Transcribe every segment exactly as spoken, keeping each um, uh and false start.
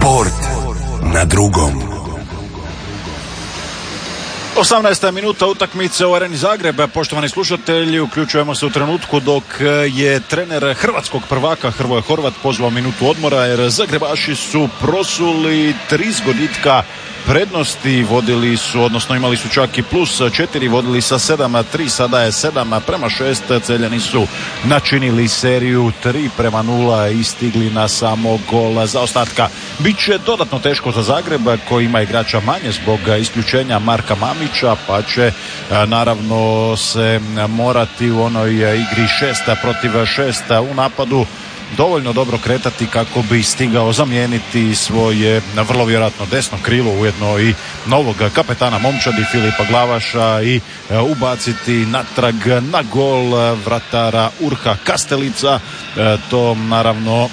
Sport na drugom. osamnaesta minuta utakmice u Areni Zagreb. Poštovani slušatelji, uključujemo se u trenutku dok je trener hrvatskog prvaka Hrvoje Horvat pozvao minutu odmora, jer Zagrebaši su prosuli tri zgoditka prednosti, vodili su, odnosno imali su čak i plus četiri, vodili sa sedam tri, sada je sedam prema šest. Celjani su načinili seriju tri prema nula i stigli na samo gol zaostatka. Biće dodatno teško za Zagreb, koji ima igrača manje zbog isključenja Marka Mamića, pa će naravno se morati u onoj igri šest protiv šest u napadu dovoljno dobro kretati kako bi stigao zamijeniti svoje vrlo vjerojatno desno krilo, ujedno i novog kapetana momčadi Filipa Glavaša, i ubaciti natrag na gol vratara Urha Kastelica. To naravno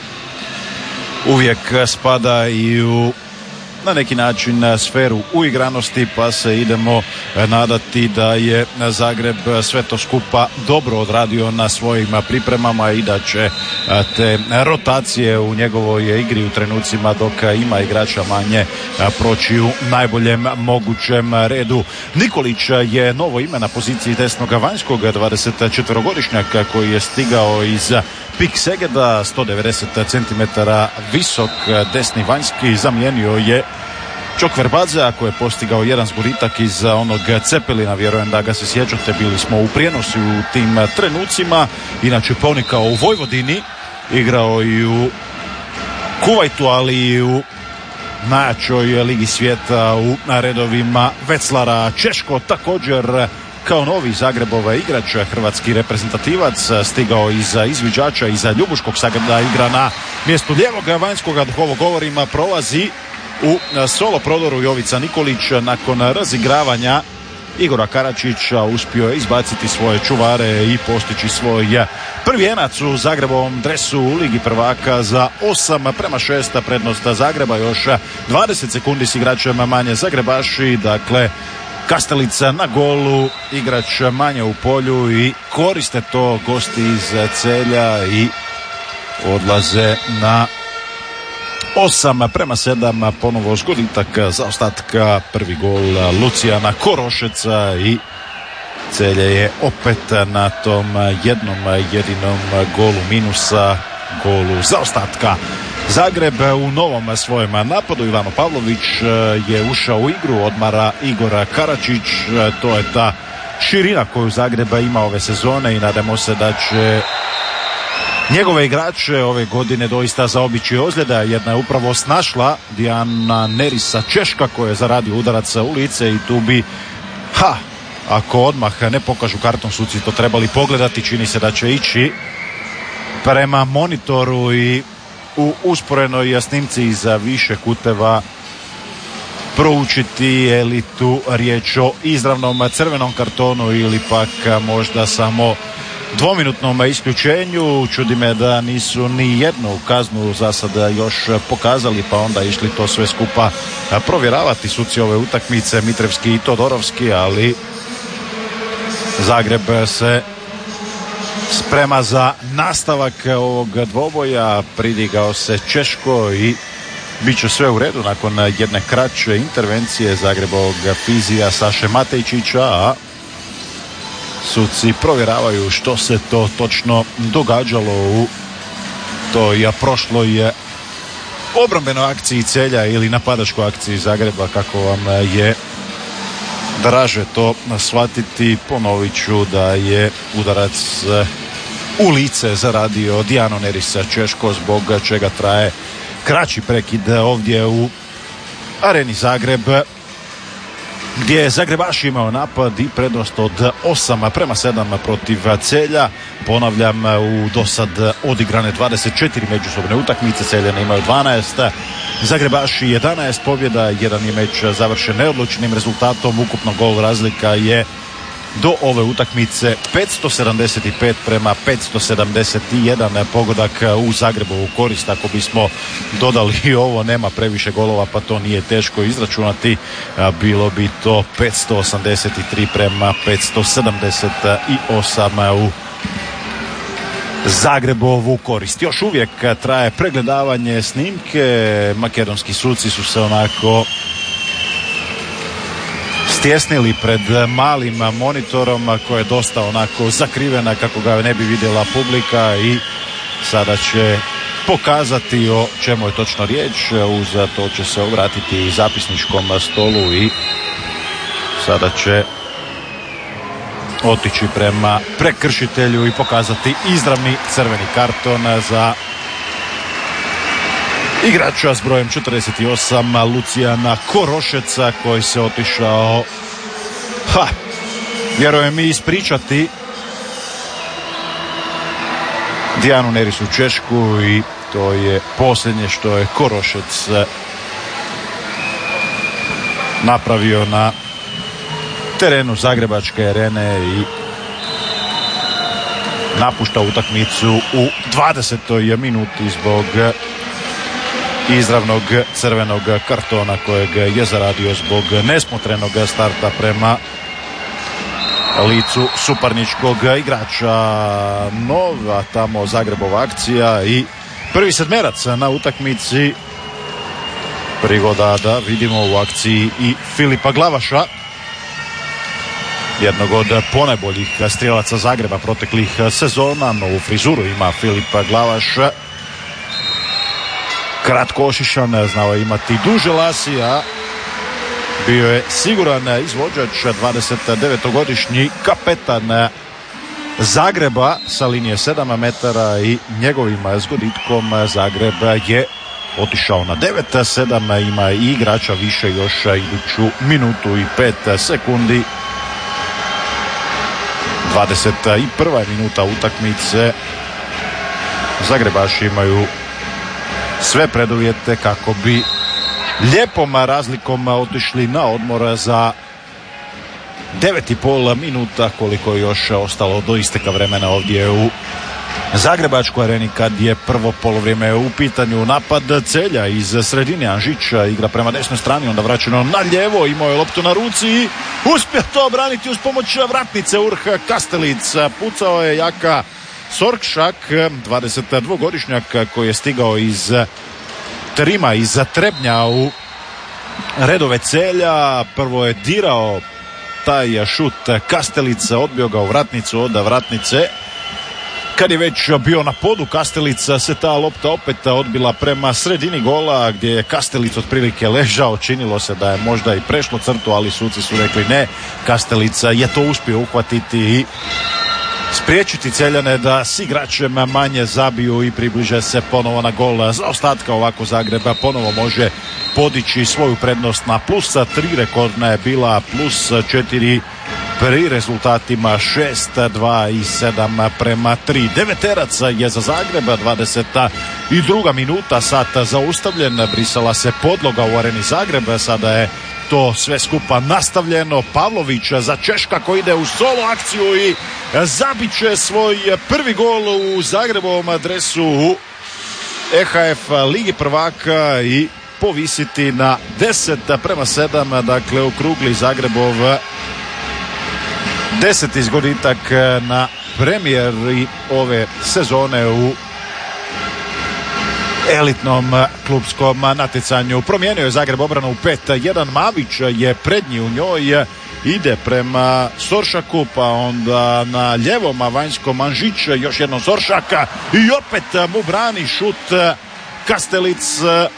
uvijek spada i u na neki način sferu uigranosti, pa se idemo nadati da je Zagreb sve to skupa dobro odradio na svojim pripremama i da će te rotacije u njegovoj igri u trenucima dok ima igrača manje proći u najboljem mogućem redu. Nikolić je novo ime na poziciji desnog vanjskog, dvadesetčetverogodišnjaka koji je stigao iz Pik Segeda, sto devedeset centimetara visok desni vanjski, zamijenio je Čokverbadzea koji je postigao jedan zgoditak iz onog Cepelina, vjerujem da ga se sjećate, bili smo u prijenosu u tim trenucima. Inače ponikao u Vojvodini, igrao i u Kuvajtu, ali i u najjačoj ligi svijeta u redovima Veclara. Češko također kao novi Zagrebova igrač, hrvatski reprezentativac, stigao iz izviđača, iz Ljubuškog Zagreba, igra na mjestu lijevog vanjskoga, dok ovo govorima prolazi u solo prodoru Jovica Nikolić. Nakon razigravanja Igora Karačića uspio je izbaciti svoje čuvare i postići svoj prvi jenac u Zagrebovom dresu u Ligi prvaka za osam prema šest. Prednost Zagreba, još dvadeset sekundi s igračem manje Zagrebaši, dakle Kastelica na golu, igrač manje u polju, i koriste to gosti iz Celja i odlaze na osam prema sedam. Ponovo zgoditak zaostatka, prvi gol Lucijana Korošeca i Celje je opet na tom jednom jedinom golu minusa, golu zaostatka. Zagreb u novom svojem napadu, Ivano Pavlović je ušao u igru, odmara Igora Karačić. To je ta širina koju Zagreba ima ove sezone i nadamo se da će njegove igrače ove godine doista zaobići ozljeda. Jedna je upravo snašla Dijana Nerisa, Češka, koja je zaradio udarac u lice i tu bi, ha, ako odmah ne pokažu karton, suci to trebali pogledati. Čini se da će ići prema monitoru i u usporenoj snimci iz više kuteva proučiti je li tu riječ o izravnom crvenom kartonu ili pak možda samo dvominutnom isključenju. Čudi me da nisu ni jednu kaznu za sada još pokazali, pa onda išli to sve skupa provjeravati suci ove utakmice, Mitrevski i Todorovski, ali Zagreb se sprema za nastavak ovog dvoboja. Pridigao se Češko i bit će sve u redu nakon jedne kraće intervencije Zagrebovog fizija Saše Matejčića, a suci provjeravaju što se to točno događalo u toj prošloj obrambenoj akciji Celja ili napadačkoj akciji Zagreba, kako vam je draže to shvatiti. Ponovit ću da je udarac u lice zaradio Dijano Nerisa, Češko, zbog čega traje kraći prekid ovdje u Areni Zagreb, gdje je Zagrebaš imao napad i prednost od osam prema sedam protiv Celja. Ponavljam, u dosad odigrane dvadeset četiri međusobne utakmice Celjani imaju dvanaest, Zagrebaši jedanaest pobjeda, jedan je meč završen neodlučnim rezultatom. Ukupno gol razlika je do ove utakmice petsto sedamdeset pet prema petsto sedamdeset jedan, pogodak u Zagrebu u korist. Ako bismo dodali i ovo, nema previše golova pa to nije teško izračunati, bilo bi to petsto osamdeset tri prema petsto sedamdeset osam u Zagrebovu korist. Još uvijek traje pregledavanje snimke. Makedonski suci su se onako stjesnili pred malim monitorom koji je dosta onako zakrivena kako ga ne bi vidjela publika i sada će pokazati o čemu je točno riječ. Uz to će se obratiti zapisničkom stolu i sada će otići prema prekršitelju i pokazati izravni crveni karton za igrača s brojem četrdeset osam Lucijana Korošeca koji se otišao ha, vjerujem mi ispričati Dijanu Nerisu Češku i to je posljednje što je Korošec napravio na terenu Zagrebačke arene i napušta utakmicu u dvadesetoj minuti zbog izravnog crvenog kartona kojeg je zaradio zbog nesmotrenog starta prema licu suparničkog igrača. Nova tamo Zagrebova akcija i prvi sedmerac na utakmici. Prigoda da vidimo u akciji i Filipa Glavaša, jednog od ponajboljih strijelaca Zagreba proteklih sezona. Novu frizuru ima Filipa Glavaš, kratko ošišan, znao je imati duže lasi, a bio je siguran izvođač, dvadesetdevetogodišnji kapetan Zagreba sa linije sedam metara i njegovim zgoditkom Zagreb je otišao na devet sedam, ima i igrača više još iduću minutu i pet sekundi. dvadeset prva minuta utakmice. Zagrebaši imaju sve preduvjete kako bi lijepom razlikom otišli na odmor za devet i pol minuta koliko je još ostalo do isteka vremena ovdje u Zagrebačkoj areni kad je prvo polovrijeme u pitanju. Napad Celja iz sredine, Anžića igra prema desnoj strani, onda vraćeno na lijevo, imao je loptu na ruci i uspio to obraniti uz pomoć vratnice Urh Kastelic. Pucao je Jaka Sorkšak, dvadesetdvogodišnjak koji je stigao iz Trima, iz Trebnja u redove Celja. Prvo je dirao taj šut Kastelica, odbio ga u vratnicu, od vratnice. Kad je već bio na podu Kastelica, se ta lopta opet odbila prema sredini gola gdje je Kastelic otprilike ležao. Činilo se da je možda i prešlo crtu, ali suci su rekli ne. Kastelica je to uspio uhvatiti i spriječiti Celjane da s igračem manje zabiju i približe se ponovo na gol. Za ostatka ovako Zagreba ponovo može podići svoju prednost na plus tri, rekordna je bila plus četiri pri rezultatima šest dva i sedam prema tri. Deveterac je za Zagreba, dvadeset druga minuta, sat zaustavljen, brisala se podloga u areni Zagreba, sada je to sve skupa nastavljeno. Pavlović za Češka koji ide u solo akciju i zabiće svoj prvi gol u Zagrebovom adresu u E H F Ligi prvaka i povisiti na deset prema sedam, dakle okrugli Zagrebov deseti zgoditak na premijeri ove sezone u elitnom klubskom natjecanju. Promijenio je Zagreb obranu u pet jedan, Mavić je prednji u njoj, ide prema Soršaku, pa onda na ljevom vanjskom Anžić, još jednom Soršaka i opet mu brani šut Kastelic.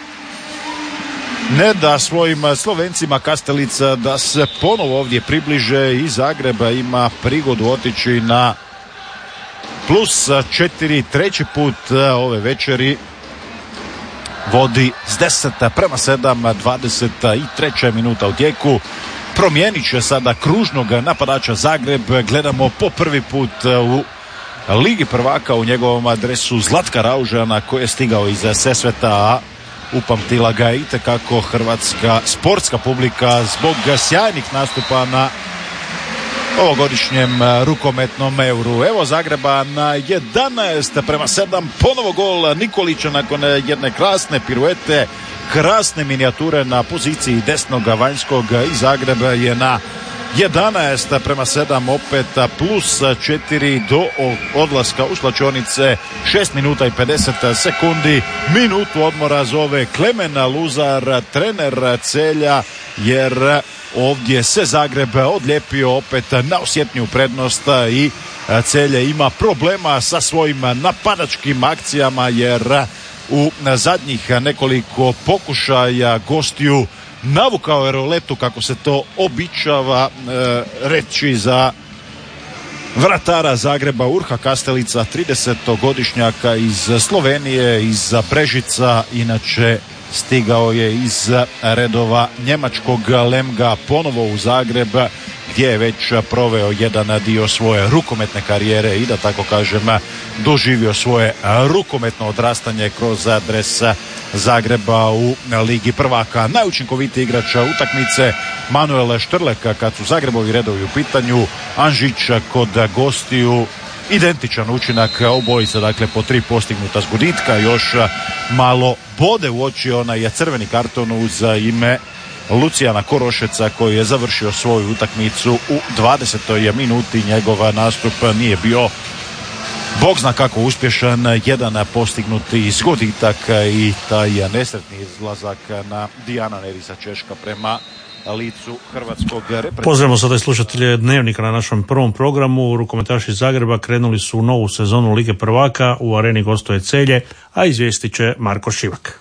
Ne da svojim Slovencima Kastelic da se ponovo ovdje približe i Zagreb ima prigodu otići na plus četiri, treći put ove večeri. Vodi s deset prema sedam, dvadeset treća minuta u tijeku. Promijenit će sada kružnog napadača Zagreb. Gledamo po prvi put u Ligi prvaka u njegovom adresu Zlatka Raužana koji je stigao iz Sesveta, a upamtila ga je itekako hrvatska sportska publika zbog sjajnih nastupa na ovogodišnjem rukometnom Euru. Evo Zagreba na jedanaest prema sedam, ponovo gol Nikolića nakon jedne krasne piruete, krasne minijature na poziciji desnog vanjskog i Zagreb je na jedanaest prema sedam opet plus četiri do odlaska u slačionice, šest minuta i pedeset sekundi. Minutu odmora zove Klemen Luzar, trener Celja, jer ovdje se Zagreb odlijepio opet na osjetniju prednost i Celje ima problema sa svojim napadačkim akcijama, jer u zadnjih nekoliko pokušaja gostiju navukao je roletu, kako se to običava e, reći za vratara Zagreba Urha Kastelica, tridesetogodišnjaka iz Slovenije, iz Brežica, inače stigao je iz redova njemačkog Lemga ponovo u Zagreb, gdje je već proveo jedan dio svoje rukometne karijere i, da tako kažem, doživio svoje rukometno odrastanje kroz dres Zagreba u Ligi prvaka. Najučinkovitiji igrač utakmice Manuel Štrlek kad su Zagrebovi redovi u pitanju, Anžić kod gostiju identičan učinak obojica, dakle po tri postignuta zgoditka. Još malo bode u oči onaj crveni karton uz ime Lucijana Korošeca, koji je završio svoju utakmicu u dvadesetoj minuti. Njegov nastup nije bio bog zna kako uspješan, jedan postignuti zgoditak i taj nesretni izlazak na Dijana Nerisa Češka prema licu hrvatskog reprezentativa. Pozdravimo sada i slušatelje Dnevnika na našem prvom programu. Rukometaši Zagreba krenuli su u novu sezonu Lige prvaka, u areni gostuje Celje, a izvijestit će Marko Šivak.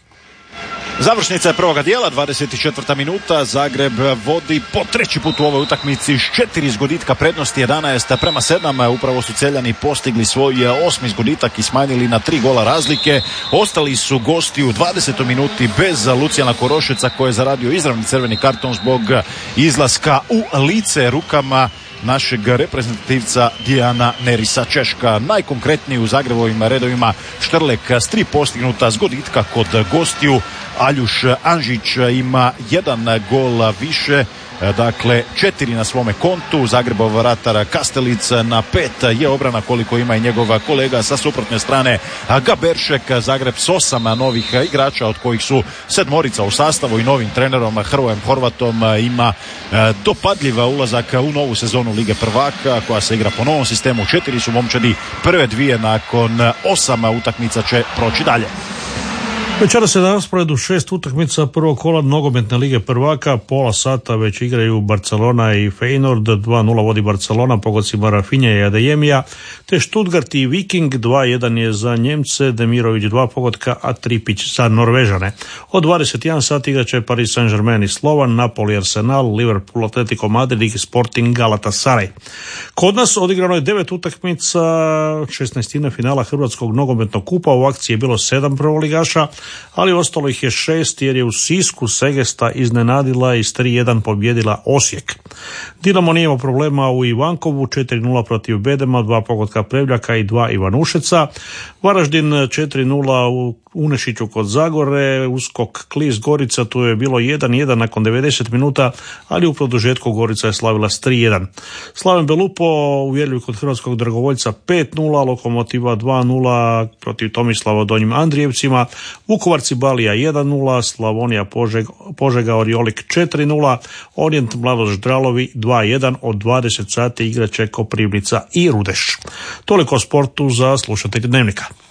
Završnica je prvoga dijela, dvadeset četvrta minuta, Zagreb vodi po treći put u ovoj utakmici s četiri zgoditka prednosti, jedanaest prema sedam. Upravo su Celjani postigli svoj osmi zgoditak i smanjili na tri gola razlike. Ostali su gosti u dvadesetoj minuti bez Lucijana Korošeca, koji je zaradio izravni crveni karton zbog izlaska u lice rukama našeg reprezentativca Dijana Nerisa Češka. Najkonkretniji u Zagrebovim redovima Štrlek s tri postignuta zgoditka kod gostiju. Aljuš Anžić ima jedan gol više, dakle četiri na svome kontu. Zagrebov vratar Kastelic na pet je obrana koliko ima i njegova kolega sa suprotne strane Gaberšek. Zagreb s osam novih igrača, od kojih su sedmorica u sastavu, i novim trenerom Hrvojem Horvatom ima dopadljiva ulazak u novu sezonu Lige prvaka, koja se igra po novom sistemu. Četiri su momčadi, prve dvije nakon osam utakmica će proći dalje. Večera se na rasporedu šest utakmica prvog kola nogometne Lige prvaka. Pola sata već igraju Barcelona i Feyenoord. dva nula vodi Barcelona, pogodcima Rafinha i Adeyemija, te Stuttgart i Viking. dva jedan je za Njemce, Demirović dva pogotka, a Tripić za Norvežane. Od dvadeset jedan sati igraće Paris Saint-Germain i Slovan, Napoli Arsenal, Liverpool Atletico Madrid i Sporting Galatasaray. Kod nas odigrano je devet utakmica šesnaestine finala Hrvatskog nogometnog kupa. U akciji je bilo sedam prvoligaša, ali ostalo ih je šest, jer je u Sisku Segesta iznenadila i s tri jedan pobjedila Osijek. Dinamo nije imao problema u Ivankovu, četiri nula protiv Bedema, dva pogotka Prevljaka i dva Ivanušeca. Varaždin četiri nula u Unešiću kod Zagore, Uskok Klis Gorica, tu je bilo jedan jedan nakon devedeset minuta, ali u produžetku Gorica je slavila s tri jedan. Slaven Belupo uvjerljiv kod hrvatskog dragovoljca pet nula, Lokomotiva dva nula protiv Tomislava Donjim Andrijevcima, Vukovarci Balija jedan nula, Slavonija Požega, Požega Oriolik četiri nula, Orient Mladoš Dralovi dva jedan, od dvadeset sati igraće Koprivnica i Rudeš. Toliko o sportu za slušatelje Dnevnika.